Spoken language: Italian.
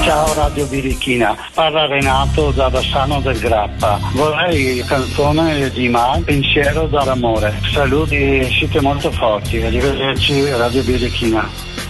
Ciao Radio Birichina, parla Renato da Bassano del Grappa. Vorrei canzone di Mar, Pensiero dall'amore. Saluti, siete molto forti. Arrivederci Radio Birichina.